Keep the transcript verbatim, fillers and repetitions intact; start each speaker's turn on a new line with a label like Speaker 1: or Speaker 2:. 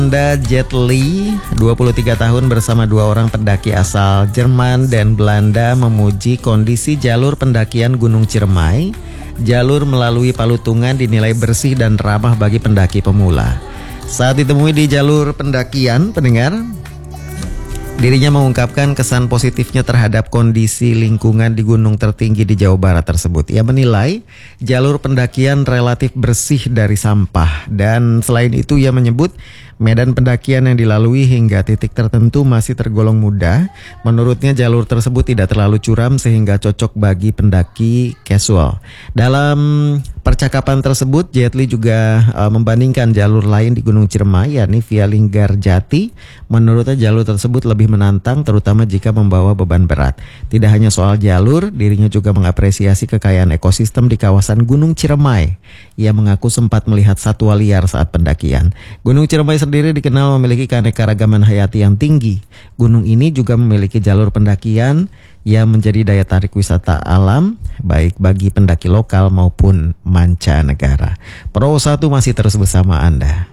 Speaker 1: Anda Jet Li, dua puluh tiga tahun bersama dua orang pendaki asal Jerman dan Belanda memuji kondisi jalur pendakian Gunung Ciremai. Jalur melalui Palutungan dinilai bersih dan ramah bagi pendaki pemula. Saat ditemui di jalur pendakian, pendengar, dirinya mengungkapkan kesan positifnya terhadap kondisi lingkungan di gunung tertinggi di Jawa Barat tersebut. Ia menilai jalur pendakian relatif bersih dari sampah, dan selain itu ia menyebut medan pendakian yang dilalui hingga titik tertentu masih tergolong mudah. Menurutnya jalur tersebut tidak terlalu curam sehingga cocok bagi pendaki casual. Dalam percakapan tersebut, Jet Li juga uh, membandingkan jalur lain di Gunung Ciremai, yakni Via Linggarjati. Menurutnya jalur tersebut lebih menantang, terutama jika membawa beban berat. Tidak hanya soal jalur, dirinya juga mengapresiasi kekayaan ekosistem di kawasan Gunung Ciremai. Ia mengaku sempat melihat satwa liar saat pendakian. Gunung Ciremai sendiri dikenal memiliki keanekaragaman hayati yang tinggi. Gunung ini juga memiliki jalur pendakian yang menjadi daya tarik wisata alam, baik bagi pendaki lokal maupun mancanegara. Pro satu masih terus bersama Anda.